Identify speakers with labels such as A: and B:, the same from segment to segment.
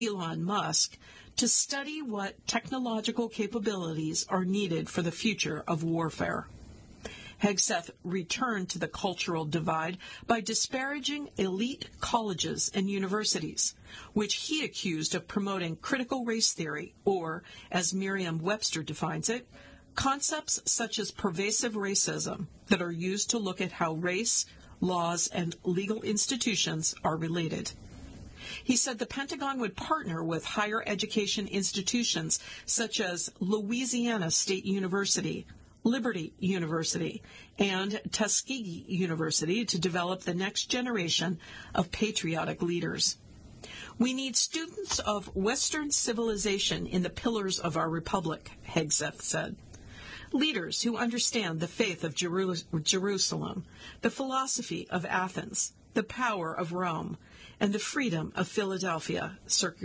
A: Elon Musk to study what technological capabilities are needed for the future of warfare. Hegseth returned to the cultural divide by disparaging elite colleges and universities, which he accused of promoting critical race theory, or, as Merriam-Webster defines it, concepts such as pervasive racism that are used to look at how race, laws, and legal institutions are related. He said the Pentagon would partner with higher education institutions such as Louisiana State University, Liberty University, and Tuskegee University to develop the next generation of patriotic leaders. We need students of Western civilization in the pillars of our republic, Hegseth said. Leaders who understand the faith of Jerusalem, the philosophy of Athens, the power of Rome, and the freedom of Philadelphia, circa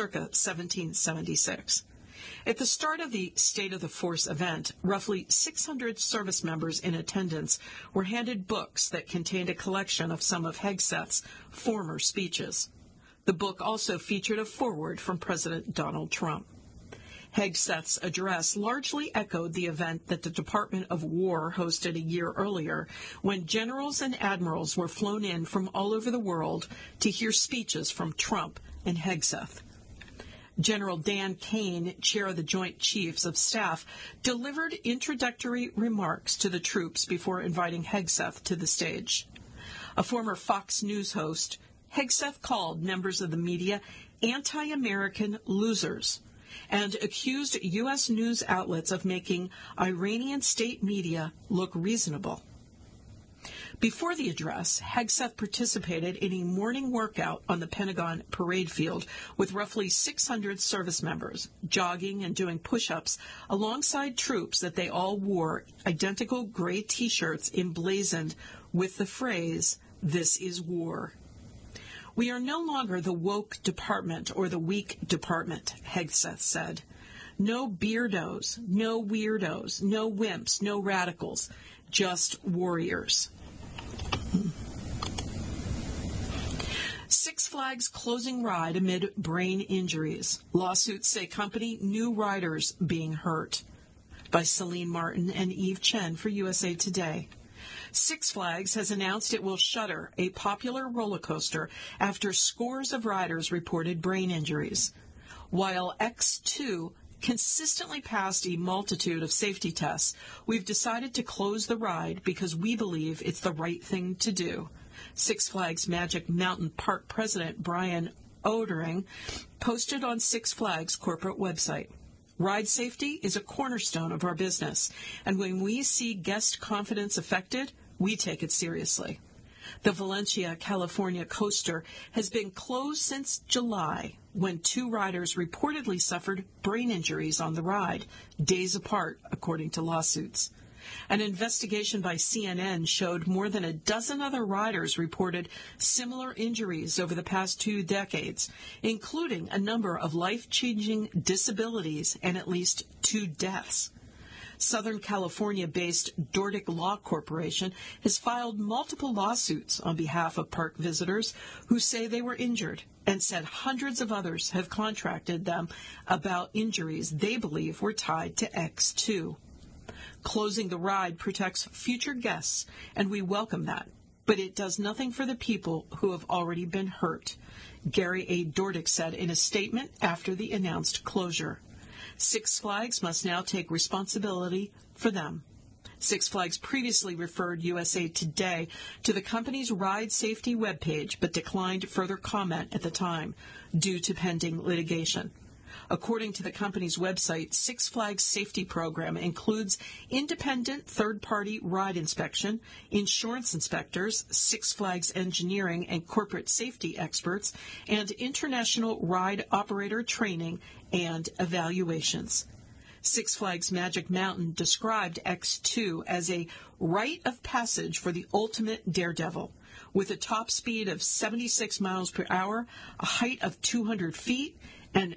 A: 1776. At the start of the State of the Force event, roughly 600 service members in attendance were handed books that contained a collection of some of Hegseth's former speeches. The book also featured a foreword from President Donald Trump. Hegseth's address largely echoed the event that the Department of War hosted a year earlier, when generals and admirals were flown in from all over the world to hear speeches from Trump and Hegseth. General Dan Kane, chair of the Joint Chiefs of Staff, delivered introductory remarks to the troops before inviting Hegseth to the stage. A former Fox News host, Hegseth called members of the media anti-American losers and accused U.S. news outlets of making Iranian state media look reasonable. Before the address, Hegseth participated in a morning workout on the Pentagon parade field with roughly 600 service members, jogging and doing push-ups alongside troops that they all wore identical gray T-shirts emblazoned with the phrase, "This is war." We are no longer the woke department or the weak department, Hegseth said. No beardos, no weirdos, no wimps, no radicals, just warriors. Six Flags closing ride amid brain injuries. Lawsuits say company new riders being hurt. By Celine Martin and Eve Chen for USA Today. Six Flags has announced it will shutter a popular roller coaster after scores of riders reported brain injuries. While X2 consistently passed a multitude of safety tests, we've decided to close the ride because we believe it's the right thing to do. Six Flags Magic Mountain Park President Brian Odering posted on Six Flags corporate website. Ride safety is a cornerstone of our business, and when we see guest confidence affected, we take it seriously. The Valencia, California coaster has been closed since July, when two riders reportedly suffered brain injuries on the ride, days apart, according to lawsuits. An investigation by CNN showed more than a dozen other riders reported similar injuries over the past 2 decades, including a number of life-changing disabilities and at least 2 deaths. Southern California-based Dordic Law Corporation has filed multiple lawsuits on behalf of park visitors who say they were injured, and said hundreds of others have contacted them about injuries they believe were tied to X2. Closing the ride protects future guests, and we welcome that, but it does nothing for the people who have already been hurt, Gary A. Dordic said in a statement after the announced closure. Six Flags must now take responsibility for them. Six Flags previously referred USA Today to the company's ride safety webpage, but declined further comment at the time due to pending litigation. According to the company's website, Six Flags safety program includes independent third-party ride inspection, insurance inspectors, Six Flags engineering and corporate safety experts, and international ride operator training and evaluations. Six Flags Magic Mountain described X2 as a rite of passage for the ultimate daredevil, with a top speed of 76 miles per hour, a height of 200 feet, and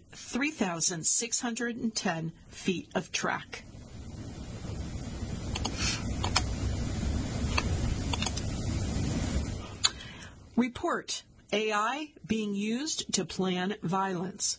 A: 3,610 feet of track. Report. AI being used to plan violence.